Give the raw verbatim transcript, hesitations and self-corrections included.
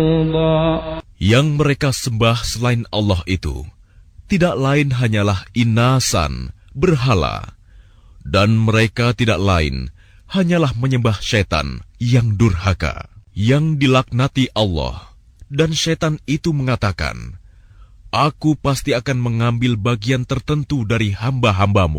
Yang mereka sembah selain Allah itu tidak lain hanyalah inasan, berhala, dan mereka tidak lain hanyalah menyembah setan yang durhaka, yang dilaknati Allah. Dan setan itu mengatakan, "Aku pasti akan mengambil bagian tertentu dari hamba-hambamu."